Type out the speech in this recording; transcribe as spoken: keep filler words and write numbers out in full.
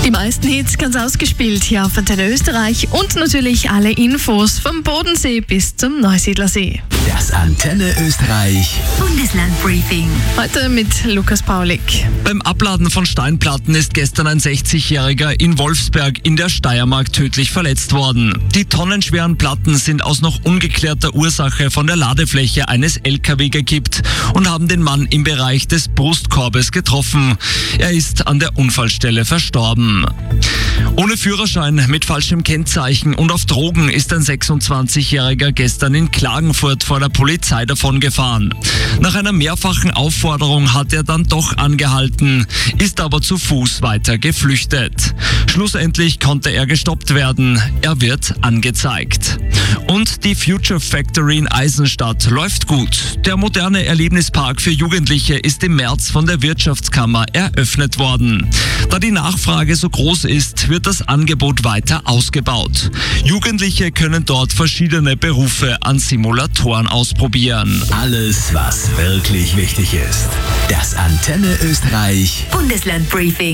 Die meisten Hits ganz ausgespielt hier auf Antenne Österreich und natürlich alle Infos vom Bodensee bis zum Neusiedlersee. Das Antenne Österreich Bundeslandbriefing. Heute mit Lukas Paulik. Beim Abladen von Steinplatten ist gestern ein sechzigjähriger in Wolfsberg in der Steiermark tödlich verletzt worden. Die tonnenschweren Platten sind aus noch ungeklärter Ursache von der Ladefläche eines L K W gekippt und haben den Mann im Bereich des Brustkorbes getroffen. Er ist an der Unfallstelle verstorben. Ohne Führerschein, mit falschem Kennzeichen und auf Drogen ist ein sechsundzwanzigjähriger gestern in Klagenfurt vor der Polizei davongefahren. Nach einer mehrfachen Aufforderung hat er dann doch angehalten, ist aber zu Fuß weiter geflüchtet. Schlussendlich konnte er gestoppt werden. Er wird angezeigt. Und die Future Factory in Eisenstadt läuft gut. Der moderne Erlebnispark für Jugendliche ist im März von der Wirtschaftskammer eröffnet worden. Da die Nachfrage so groß ist, wird das Angebot weiter ausgebaut. Jugendliche können dort verschiedene Berufe an Simulatoren ausprobieren. Alles, was wirklich wichtig ist. Das Antenne Österreich Bundeslandbriefing.